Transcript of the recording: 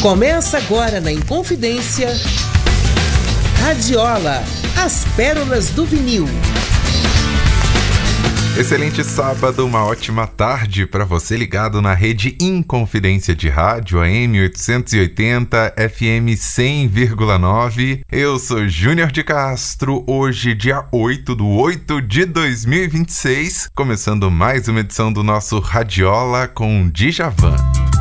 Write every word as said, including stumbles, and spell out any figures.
Começa agora na Inconfidência, Radiola, as pérolas do vinil. Excelente sábado, uma ótima tarde para você ligado na rede Inconfidência de Rádio, A M oitocentos e oitenta, F M cem vírgula nove. Eu sou Júnior de Castro, hoje dia oito de oito de dois mil e vinte e seis, começando mais uma edição do nosso Radiola com Djavan.